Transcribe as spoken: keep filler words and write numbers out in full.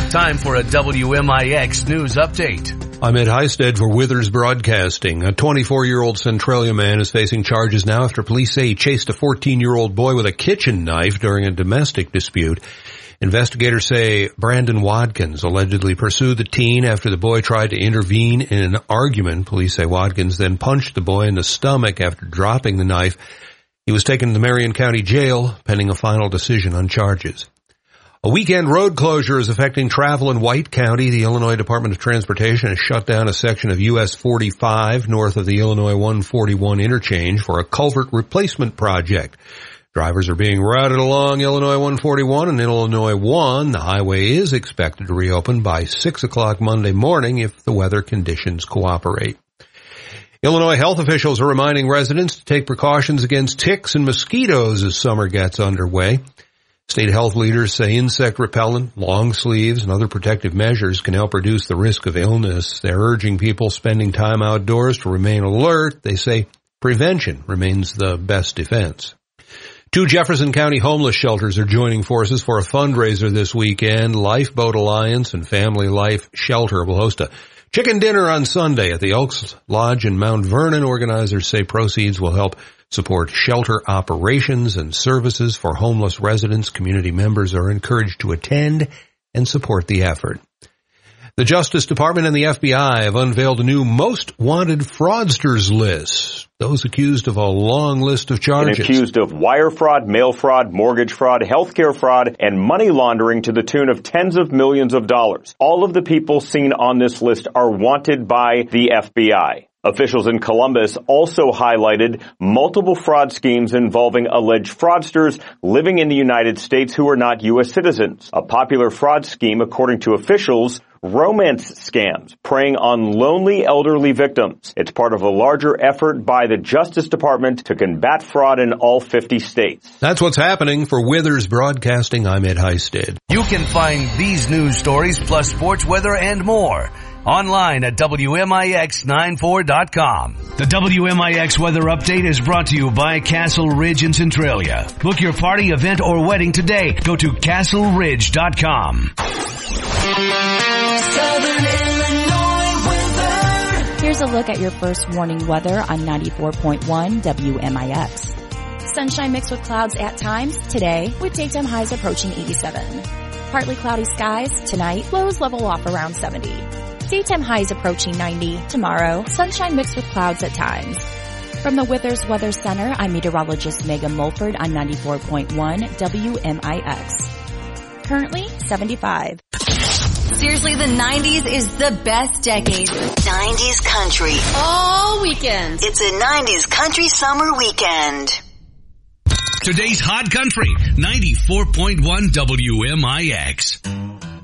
Time for a W M I X news update. I'm Ed Heisted for Withers Broadcasting. A twenty-four-year-old Centralia man is facing charges now after police say he chased a fourteen-year-old boy with a kitchen knife during a domestic dispute. Investigators say Brandon Watkins allegedly pursued the teen after the boy tried to intervene in an argument. Police say Watkins then punched the boy in the stomach after dropping the knife. He was taken to the Marion County Jail pending a final decision on charges. A weekend road closure is affecting travel in White County. The Illinois Department of Transportation has shut down a section of U S forty-five north of the Illinois one forty-one interchange for a culvert replacement project. Drivers are being routed along Illinois one forty-one and Illinois one. The highway is expected to reopen by six o'clock Monday morning if the weather conditions cooperate. Illinois health officials are reminding residents to take precautions against ticks and mosquitoes as summer gets underway. State health leaders say insect repellent, long sleeves, and other protective measures can help reduce the risk of illness. They're urging people spending time outdoors to remain alert. They say prevention remains the best defense. Two Jefferson County homeless shelters are joining forces for a fundraiser this weekend. Lifeboat Alliance and Family Life Shelter will host a chicken dinner on Sunday at the Elks Lodge in Mount Vernon. Organizers say proceeds will help support shelter operations and services for homeless residents. Community members are encouraged to attend and support the effort. The Justice Department and the F B I have unveiled a new most wanted fraudsters list. Those accused of a long list of charges. And accused of wire fraud, mail fraud, mortgage fraud, healthcare fraud, and money laundering to the tune of tens of millions of dollars. All of the people seen on this list are wanted by the F B I. Officials in Columbus also highlighted multiple fraud schemes involving alleged fraudsters living in the United States who are not U S citizens. A popular fraud scheme, according to officials, romance scams preying on lonely elderly victims. It's part of a larger effort by the Justice Department to combat fraud in all fifty states. That's what's happening. For Withers Broadcasting, I'm Ed Heisted. You can find these news stories plus sports, weather, and more online at W M I X ninety-four dot com. The W M I X weather update is brought to you by Castle Ridge in Centralia. Book your party, event, or wedding today. Go to castle ridge dot com. Southern Illinois weather. Here's a look at your first warning weather on ninety-four point one W M I X. Sunshine mixed with clouds at times today, with daytime highs approaching eighty-seven. Partly cloudy skies tonight, lows level off around seventy. Daytime highs approaching ninety. Tomorrow, sunshine mixed with clouds at times. From the Withers Weather Center, I'm meteorologist Megan Mulford on ninety-four point one W M I X. Currently, seventy-five. Seriously, the nineties is the best decade. nineties country. All weekend. It's a nineties country summer weekend. Today's Hot Country, ninety-four point one W M I X.